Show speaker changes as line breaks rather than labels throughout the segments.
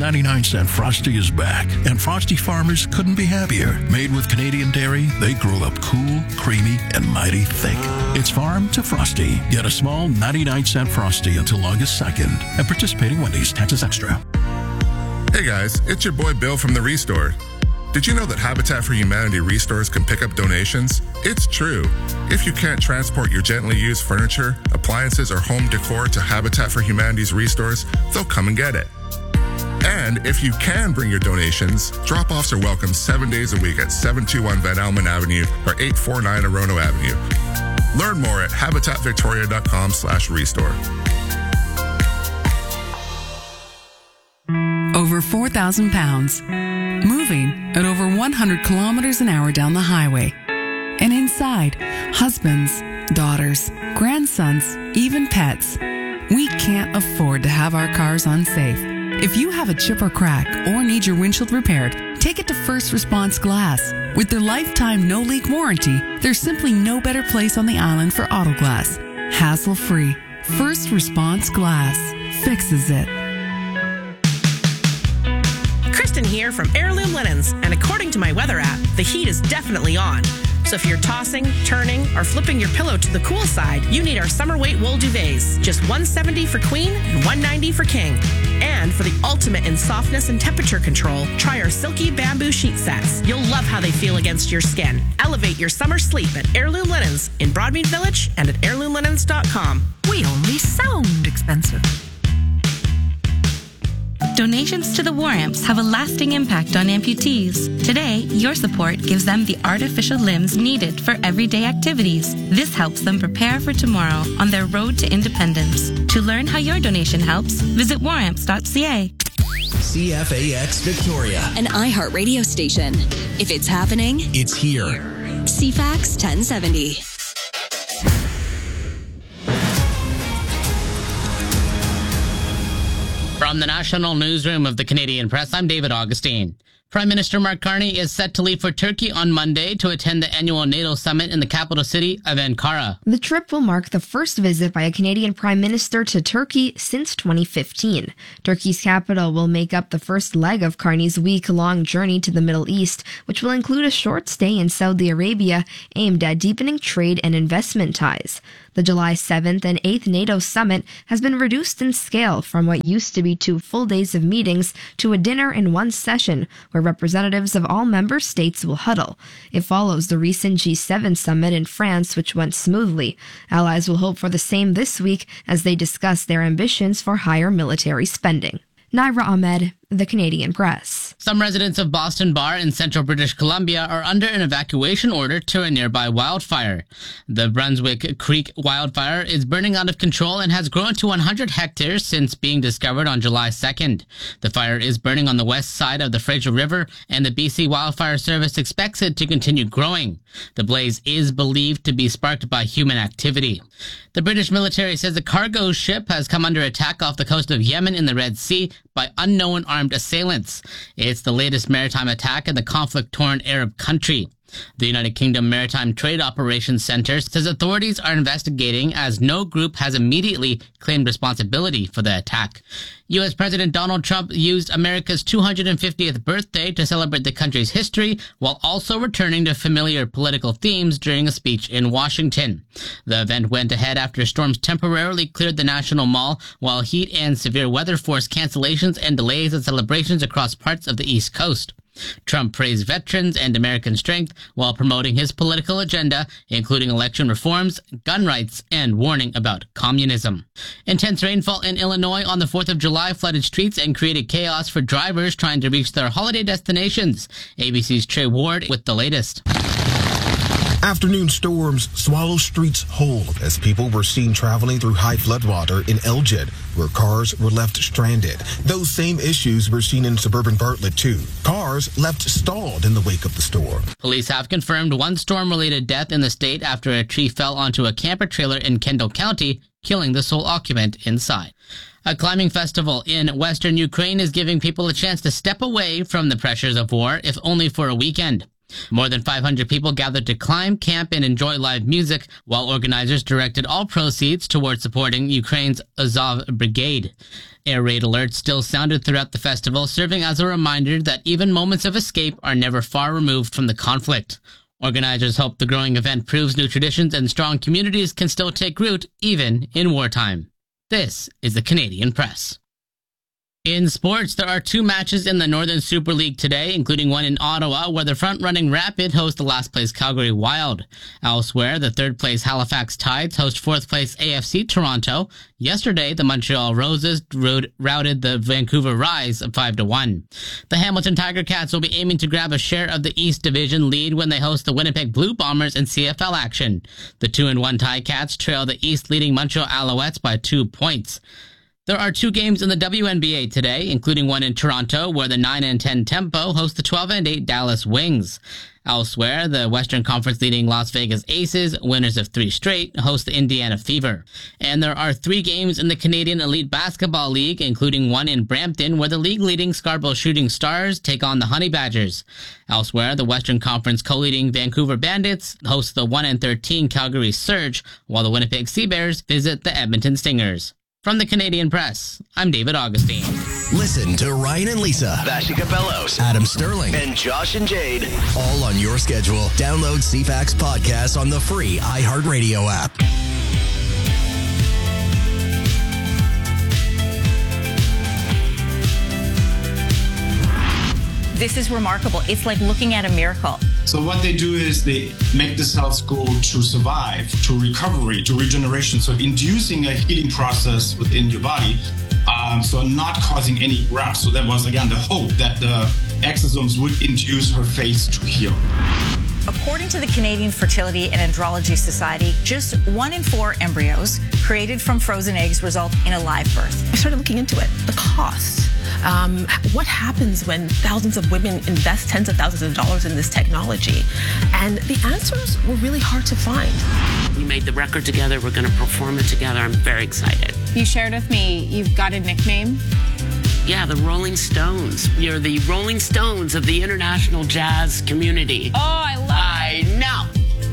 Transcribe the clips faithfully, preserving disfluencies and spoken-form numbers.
ninety-nine cent Frosty is back, and Frosty farmers couldn't be happier. Made with Canadian dairy, they grow up cool, creamy, and mighty thick. It's farm to Frosty. Get a small ninety-nine cent Frosty until August second at participating Wendy's. Taxes extra.
Hey guys, it's your boy Bill from The Restore. Did you know that Habitat for Humanity restores can pick up donations? It's true. If you can't transport your gently used furniture, appliances, or home decor to Habitat for Humanity's restores, they'll come and get it. And if you can bring your donations, drop-offs are welcome seven days a week at seven two one Van Almen Avenue or eight four nine Orono Avenue. Learn more at habitatvictoria.com slash restore.
Over four thousand pounds. Moving at over one hundred kilometers an hour down the highway. And inside, husbands, daughters, grandsons, even pets. We can't afford to have our cars unsafe. If you have a chip or crack or need your windshield repaired, take it to First Response Glass. With their lifetime no-leak warranty, there's simply no better place on the island for auto glass. Hassle-free. First Response Glass fixes it.
Kristen here from Heirloom Linens, and according to my weather app, the heat is definitely on. So if you're tossing, turning, or flipping your pillow to the cool side, you need our summer weight wool duvets. Just one hundred seventy dollars for queen and one hundred ninety dollars for king. And for the ultimate in softness and temperature control, try our silky bamboo sheet sets. You'll love how they feel against your skin. Elevate your summer sleep at Heirloom Linens in Broadmead Village and at heirloom linens dot com.
We only sound expensive.
Donations to the War Amps have a lasting impact on amputees. Today, your support gives them the artificial limbs needed for everyday activities. This helps them prepare for tomorrow on their road to independence. To learn how your donation helps, visit war amps dot c a.
C F A X Victoria,
an iHeart radio station. If it's happening,
it's here.
C FAX ten seventy.
From the National Newsroom of the Canadian Press, I'm David Augustine. Prime Minister Mark Carney is set to leave for Turkey on Monday to attend the annual NATO summit in the capital city of Ankara.
The trip will mark the first visit by a Canadian Prime Minister to Turkey since twenty fifteen. Turkey's capital will make up the first leg of Carney's week-long journey to the Middle East, which will include a short stay in Saudi Arabia aimed at deepening trade and investment ties. The July seventh and eighth NATO summit has been reduced in scale from what used to be two full days of meetings to a dinner in one session, where representatives of all member states will huddle. It follows the recent G seven summit in France, which went smoothly. Allies will hope for the same this week as they discuss their ambitions for higher military spending. Naira Ahmed, The Canadian Press.
Some residents of Boston Bar in central British Columbia are under an evacuation order to a nearby wildfire. The Brunswick Creek wildfire is burning out of control and has grown to one hundred hectares since being discovered on July second. The fire is burning on the west side of the Fraser River, and the B C Wildfire Service expects it to continue growing. The blaze is believed to be sparked by human activity. The British military says a cargo ship has come under attack off the coast of Yemen in the Red Sea by unknown armed assailants. It's the latest maritime attack in the conflict-torn Arab country. The United Kingdom Maritime Trade Operations Centre says authorities are investigating as no group has immediately claimed responsibility for the attack. U S President Donald Trump used America's two hundred fiftieth birthday to celebrate the country's history while also returning to familiar political themes during a speech in Washington. The event went ahead after storms temporarily cleared the National Mall, while heat and severe weather forced cancellations and delays in celebrations across parts of the East Coast. Trump praised veterans and American strength while promoting his political agenda, including election reforms, gun rights, and warning about communism. Intense rainfall in Illinois on the fourth of July flooded streets and created chaos for drivers trying to reach their holiday destinations. A B C's Trey Ward with the latest.
Afternoon storms swallow streets whole as people were seen traveling through high floodwater in Elgin, where cars were left stranded. Those same issues were seen in suburban Bartlett, too. Cars left stalled in the wake of the storm.
Police have confirmed one storm-related death in the state after a tree fell onto a camper trailer in Kendall County, killing the sole occupant inside. A climbing festival in western Ukraine is giving people a chance to step away from the pressures of war, if only for a weekend. More than five hundred people gathered to climb, camp, and enjoy live music, while organizers directed all proceeds towards supporting Ukraine's Azov Brigade. Air raid alerts still sounded throughout the festival, serving as a reminder that even moments of escape are never far removed from the conflict. Organizers hope the growing event proves new traditions and strong communities can still take root even in wartime. This is the Canadian Press. In sports, there are two matches in the Northern Super League today, including one in Ottawa, where the front-running Rapid host the last-place Calgary Wild. Elsewhere, the third-place Halifax Tides host fourth-place A F C Toronto. Yesterday, the Montreal Roses routed the Vancouver Rise five to one. The Hamilton Tiger Cats will be aiming to grab a share of the East Division lead when they host the Winnipeg Blue Bombers in C F L action. The two and one Ticats trail the East-leading Montreal Alouettes by two points. There are two games in the W N B A today, including one in Toronto, where the nine and ten Tempo host the twelve and eight Dallas Wings. Elsewhere, the Western Conference leading Las Vegas Aces, winners of three straight, host the Indiana Fever. And there are three games in the Canadian Elite Basketball League, including one in Brampton, where the league-leading Scarborough Shooting Stars take on the Honey Badgers. Elsewhere, the Western Conference co-leading Vancouver Bandits host the one and thirteen Calgary Surge, while the Winnipeg Sea Bears visit the Edmonton Stingers. From the Canadian Press, I'm David Augustine.
Listen to Ryan and Lisa,
Vashika Bellows,
Adam Sterling,
and Josh and Jade,
all on your schedule. Download C FAX podcast on the free iHeartRadio app.
This is remarkable. It's like looking at a miracle.
So what they do is they make the cells go to survive, to recovery, to regeneration. So inducing a healing process within your body. Um, so not causing any graft. So that was, again, the hope that the exosomes would induce her face to heal.
According to the Canadian Fertility and Andrology Society, just one in four embryos created from frozen eggs result in a live birth.
I started looking into it, the cost. Um, what happens when thousands of women invest tens of thousands of dollars in this technology? And the answers were really hard to find.
We made the record together. We're going to perform it together. I'm very excited.
You shared with me you've got a nickname.
Yeah, the Rolling Stones. You're the Rolling Stones of the international jazz community.
Oh, I love
I
it.
know.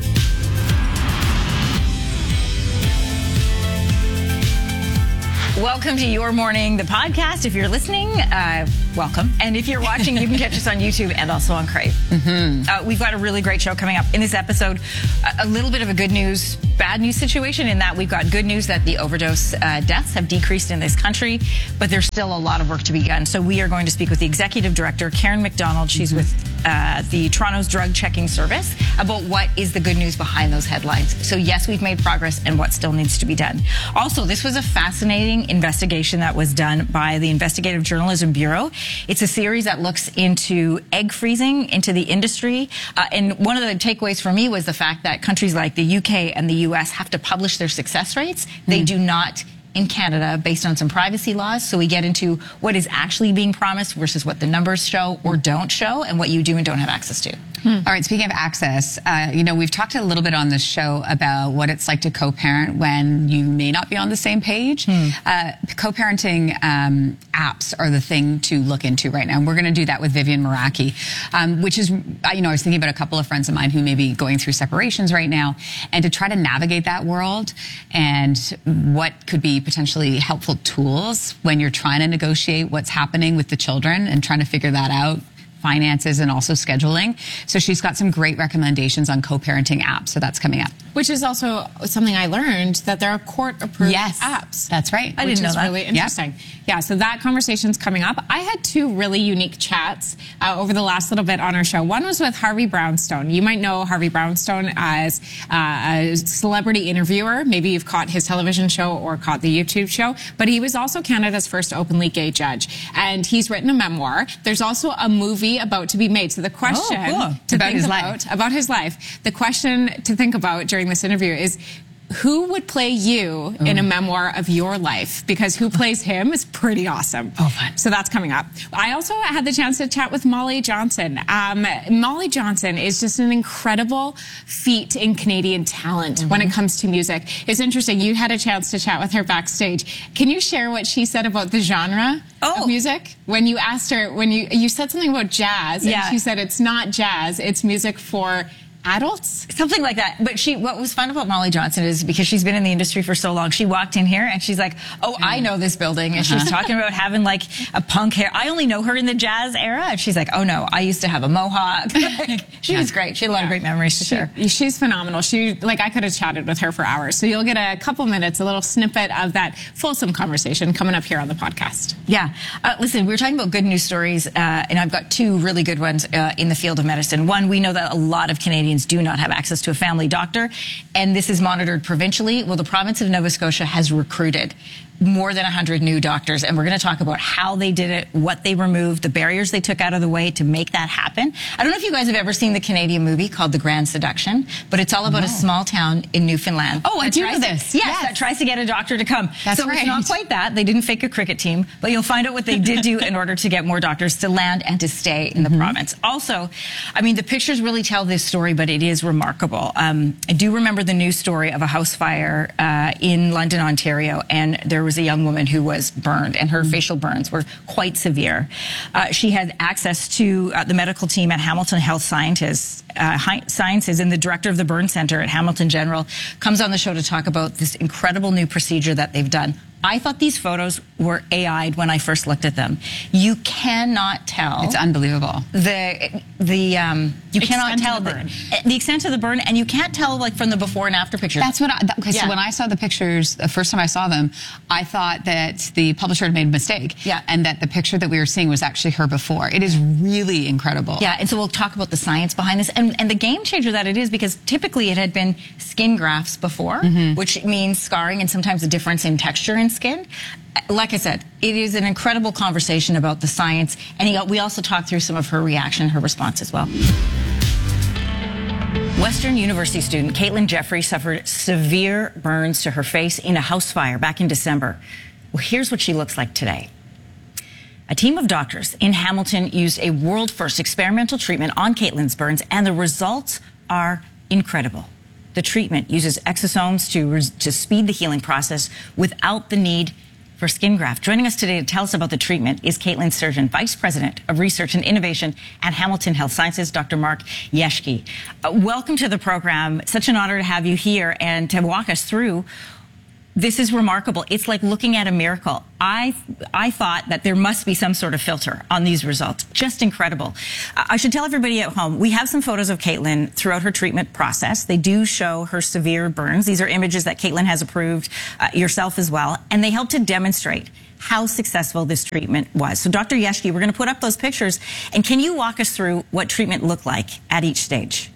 Welcome to Your Morning, the podcast. If you're listening, uh, welcome. And if you're watching, you can catch us on YouTube and also on Crave. Mm-hmm. Uh, we've got a really great show coming up. In this episode, a, a little bit of a good news, bad news situation in that we've got good news that the overdose uh, deaths have decreased in this country, but there's still a lot of work to be done. So we are going to speak with the Executive Director, Karen McDonald. She's mm-hmm. with uh, the Toronto's Drug Checking Service about what is the good news behind those headlines. So yes, we've made progress and what still needs to be done. Also, this was a fascinating investigation that was done by the Investigative Journalism Bureau. It's a series that looks into egg freezing, into the industry. Uh, and one of the takeaways for me was the fact that countries like the U K and the U S have to publish their success rates. They mm. do not in Canada based on some privacy laws. So we get into what is actually being promised versus what the numbers show or don't show and what you do and don't have access to.
Hmm. All right, speaking of access, uh, you know, we've talked a little bit on this show about what it's like to co-parent when you may not be on the same page. Hmm. Uh, co-parenting um, apps are the thing to look into right now. And we're going to do that with Vivian Meraki, um, which is, you know, I was thinking about a couple of friends of mine who may be going through separations right now, and to try to navigate that world and what could be potentially helpful tools when you're trying to negotiate what's happening with the children and trying to figure that out. Finances and also scheduling. So she's got some great recommendations on co-parenting apps. So that's coming up.
Which is also something I learned, that there are court-approved
yes,
apps.
That's right.
I didn't know that. Really interesting.
Yep.
Yeah, so that conversation's coming up. I had two really unique chats uh, over the last little bit on our show. One was with Harvey Brownstone. You might know Harvey Brownstone as uh, a celebrity interviewer. Maybe you've caught his television show or caught the YouTube show. But he was also Canada's first openly gay judge. And he's written a memoir. There's also a movie about to be made. So the question
oh, cool.
to
about
think
his
about,
life.
about his life, the question to think about during this interview is, who would play you
Oh.
in a memoir of your life? Because who plays him is pretty awesome.
Oh, fun.
So that's coming up. I also had the chance to chat with Molly Johnson. Um, Molly Johnson is just an incredible feat in Canadian talent mm-hmm. when it comes to music. It's interesting. You had a chance to chat with her backstage. Can you share what she said about the genre
oh.
of music? When you asked her, when you, you said something about jazz, and
yeah.
she said it's not jazz, it's music for adults?
Something like that. But she, what was fun about Molly Johnson is because she's been in the industry for so long, she walked in here and she's like, oh, I know this building. And
Uh-huh.
she's talking about having like a punk hair. I only know her in the jazz era. And she's like, oh no, I used to have a mohawk. She
Yeah.
was great. She had a lot of great memories to
She-
share.
She's phenomenal. She, like, I could have chatted with her for hours. So you'll get a couple minutes, a little snippet of that fulsome conversation coming up here on the podcast.
Yeah. Uh, listen, we were talking about good news stories, uh, and I've got two really good ones uh, in the field of medicine. One, we know that a lot of Canadians do not have access to a family doctor, and this is monitored provincially. Well, the province of Nova Scotia has recruited more than one hundred new doctors, and we're going to talk about how they did it, what they removed, the barriers they took out of the way to make that happen. I don't know if you guys have ever seen the Canadian movie called The Grand Seduction, but it's all about
No.
a small town in Newfoundland.
Oh, I
that
do
tries
know
to-
this.
Yes,
Yes.
that tries to get a doctor to come.
That's
so
right.
it's not quite that. They didn't fake a cricket team, but you'll find out what they did do in order to get more doctors to land and to stay in the
Mm-hmm.
province. Also, I mean, the pictures really tell this story, but it is remarkable. Um, I do remember the news story of a house fire uh, in London, Ontario, and there was a young woman who was burned, and her facial burns were quite severe. Uh, she had access to uh, the medical team at Hamilton Health Scientists, uh, Hi- Sciences, and the director of the burn center at Hamilton General comes on the show to talk about this incredible new procedure that they've done. I thought these photos were A I'd when I first looked at them. You cannot tell.
It's unbelievable.
The the um you cannot
Extent
tell
of the
the,
burn.
the extent of the burn, and you can't tell like from the before and after pictures.
That's what I, that, okay,
Yeah.
so when I saw the pictures, the first time I saw them, I thought that the publisher had made a mistake.
Yeah.
And that the picture that we were seeing was actually her before. It is really incredible.
Yeah, and so we'll talk about the science behind this and, and the game changer that it is, because typically it had been skin grafts before,
Mhm.
which means scarring and sometimes a difference in texture in skin. Like I said, it is an incredible conversation about the science, and he, we also talked through some of her reaction, her response as well. Western University student Caitlin Jeffrey suffered severe burns to her face in a house fire back in December. Well, here's what she looks like today. A team of doctors in Hamilton used a world-first experimental treatment on Caitlin's burns, and the results are incredible. The treatment uses exosomes to, res- to speed the healing process without the need for skin graft. Joining us today to tell us about the treatment is Caitlin's surgeon, Vice President of Research and Innovation at Hamilton Health Sciences, Doctor Mark Yeschke. Uh, welcome to the program. Such an honor to have you here and to walk us through. This is remarkable. It's like looking at a miracle. I I thought that there must be some sort of filter on these results. Just incredible. Uh, I should tell everybody at home, we have some photos of Caitlin throughout her treatment process. They do show her severe burns. These are images that Caitlin has approved, uh, yourself as well, and they help to demonstrate how successful this treatment was. So Doctor Yeschke, we're going to put up those pictures, and can you walk us through what treatment looked like at each stage?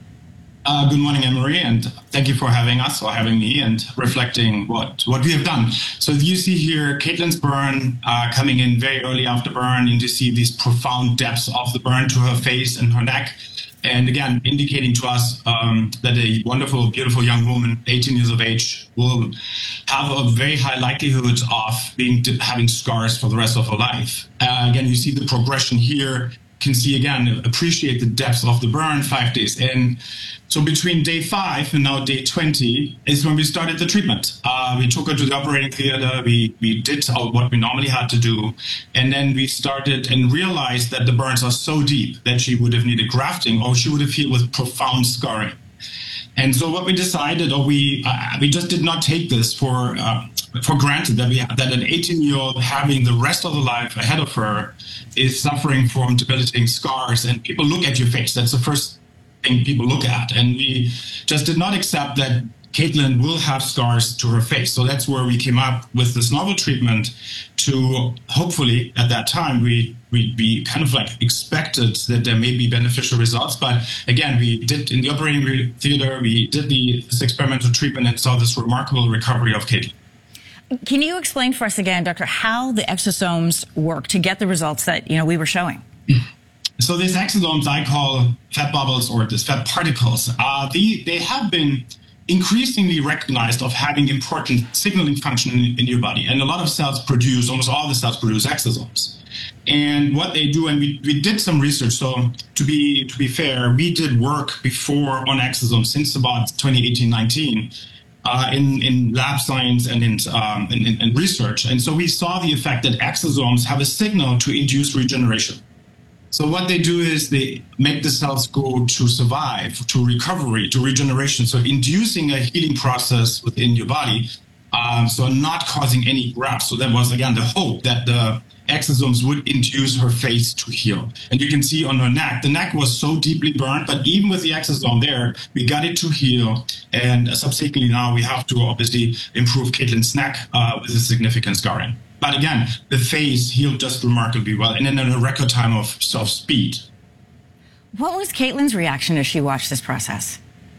Uh, good morning, Emery, and thank you for having us or having me and reflecting what, what we have done. So you see here Caitlin's burn uh, coming in very early after burn, and you see these profound depths of the burn to her face and her neck. And again, indicating to us um, that a wonderful, beautiful young woman, eighteen years of age, will have a very high likelihood of being having scars for the rest of her life. Uh, again, you see the progression here. Can see again, appreciate the depth of the burn five days in. So between day five and now day twenty is when we started the treatment. Uh, we took her to the operating theater. We we did what we normally had to do. And then we started and realized that the burns are so deep that she would have needed grafting, or she would have healed with profound scarring. And so what we decided, or we uh, we just did not take this for uh, for granted, that we that an eighteen-year-old having the rest of her life ahead of her is suffering from debilitating scars, and people look at your face. That's the first thing people look at, and we just did not accept that Caitlin will have scars to her face. So that's where we came up with this novel treatment to hopefully, at that time, we we, we kind of like expected that there may be beneficial results. But again, we did in the operating theater, we did the, this experimental treatment and saw this remarkable recovery of Caitlin.
Can you explain for us again, Doctor, how the exosomes work to get the results that, you know, we were showing?
So these exosomes I call fat bubbles or these fat particles, uh, they, they have been increasingly recognized of having important signaling function in, in your body. And a lot of cells produce, almost all the cells produce exosomes. And what they do, and we, we did some research. So to be to be fair, we did work before on exosomes since about twenty eighteen, nineteen uh, in, in lab science and in, um, in, in, in research. And so we saw the effect that exosomes have a signal to induce regeneration. So what they do is they make the cells go to survive, to recovery, to regeneration. So inducing a healing process within your body. Um, so not causing any grafts. So that was, again, the hope that the exosomes would induce her face to heal. And you can see on her neck, the neck was so deeply burned, but even with the exosome there, we got it to heal. And subsequently now we have to obviously improve Caitlin's neck uh, with a significant scarring. But again, the face healed just remarkably well, and in a record time of, of speed.
What was Caitlin's reaction as she watched this process?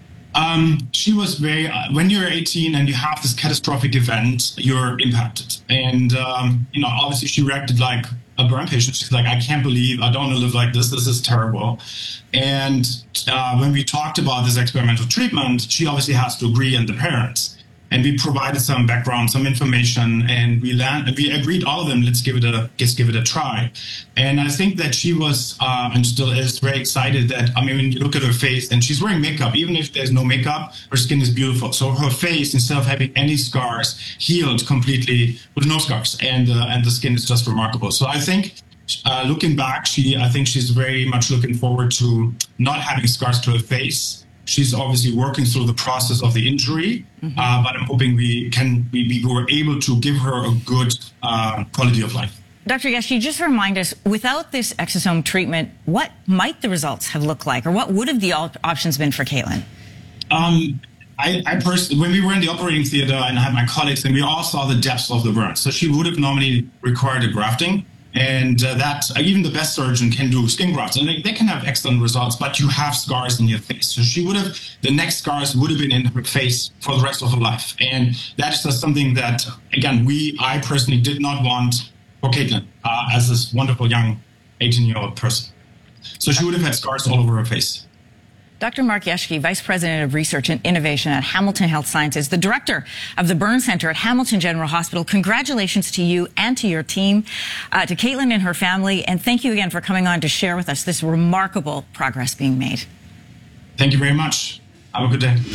Um, she was very, uh, when you're eighteen and you have this catastrophic event, you're impacted. And, um, you know, obviously she reacted like a burn patient. She's like, I can't believe I don't want to live like this. This is terrible. And uh, when we talked about this experimental treatment, she obviously has to agree, and the parents. And we provided some background, some information, and we land, we agreed all of them, let's give it a let's give it a try. And I think that she was uh, and still is very excited that, I mean, when you look at her face, and she's wearing makeup, even if there's no makeup, her skin is beautiful. So her face, instead of having any scars, healed completely with no scars, and uh, and the skin is just remarkable. So I think, uh, looking back, she I think she's very much looking forward to not having scars to her face. She's obviously working through the process of the injury, mm-hmm. uh, but I'm hoping we can we, we were able to give her a good uh, quality of life.
Doctor Yashki, just remind us, without this exosome treatment, what might the results have looked like, or what would have the op- options been for Caitlin?
Um, I, I personally, when we were in the operating theater and I had my colleagues, and we all saw the depths of the burn. So she would have normally required a grafting. And uh, that uh, even the best surgeon can do skin grafts, and they, they can have excellent results, but you have scars in your face. So she would have, the next scars would have been in her face for the rest of her life. And that's just something that, again, we, I personally did not want for Caitlin uh, as this wonderful young eighteen-year-old person. So she would have had scars all over her face.
Doctor Mark Yashki, Vice President of Research and Innovation at Hamilton Health Sciences, the Director of the Burn Center at Hamilton General Hospital. Congratulations to you and to your team, uh, to Caitlin and her family, and thank you again for coming on to share with us this remarkable progress being made.
Thank you very much. Have a good day.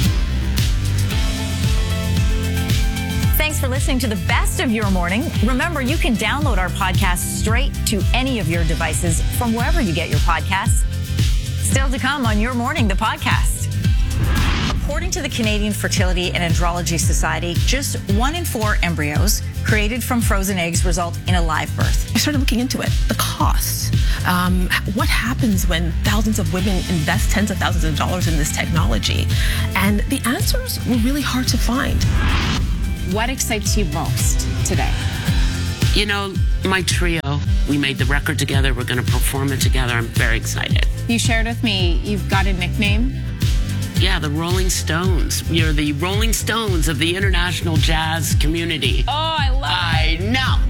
Thanks for listening to the best of your morning. Remember, you can download our podcast straight to any of your devices from wherever you get your podcasts. Still to come on Your Morning, the podcast. According to the Canadian Fertility and Andrology Society, just one in four embryos created from frozen eggs result in a live birth.
I started looking into it, the costs. Um, what happens when thousands of women invest tens of thousands of dollars in this technology? And the answers were really hard to find.
What excites you most today?
You know, my trio, we made the record together. We're going to perform it together. I'm very excited.
You shared with me you've got a nickname.
Yeah, the Rolling Stones. You're the Rolling Stones of the international jazz community.
Oh, I love it.
I know.